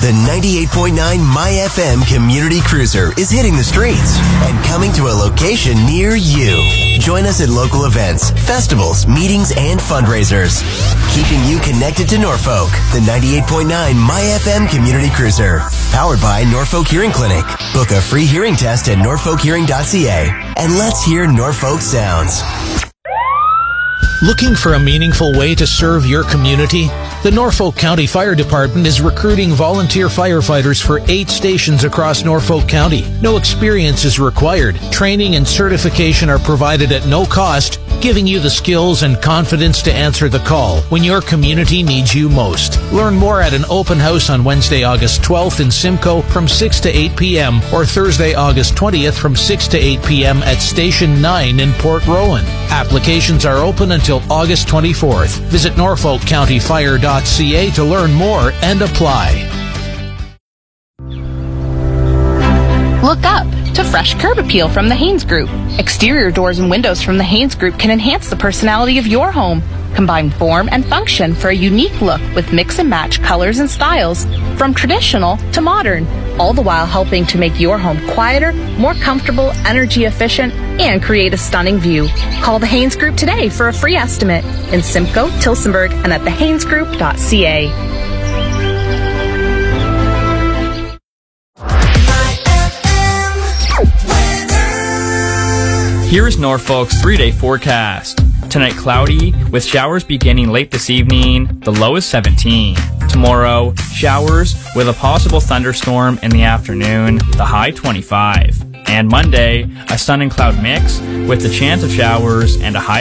The 98.9 MyFM Community Cruiser is hitting the streets and coming to a location near you. Join us at local events, festivals, meetings, and fundraisers. Keeping you connected to Norfolk. The 98.9 MyFM Community Cruiser. Powered by Norfolk Hearing Clinic. Book a free hearing test at norfolkhearing.ca. And let's hear Norfolk sounds. Looking for a meaningful way to serve your community? The Norfolk County Fire Department is recruiting volunteer firefighters for 8 stations across Norfolk County. No experience is required. Training and certification are provided at no cost, giving you the skills and confidence to answer the call when your community needs you most. Learn more at an open house on Wednesday, August 12th in Simcoe from 6 to 8 p.m. or Thursday, August 20th from 6 to 8 p.m. at Station 9 in Port Rowan. Applications are open until August 24th. Visit norfolkcountyfire.ca to learn more and apply. Look up to fresh curb appeal from the Haynes Group. Exterior doors and windows from the Haynes Group can enhance the personality of your home. Combine form and function for a unique look with mix and match colors and styles from traditional to modern, all the while helping to make your home quieter, more comfortable, energy efficient, and create a stunning view. Call the Haynes Group today for a free estimate in Simcoe, Tillsonburg, and at thehaynesgroup.ca. Here's Norfolk's 3-day forecast. Tonight cloudy, with showers beginning late this evening, the low is 17. Tomorrow, showers with a possible thunderstorm in the afternoon, the high 25. And Monday, a sun and cloud mix with the chance of showers and a high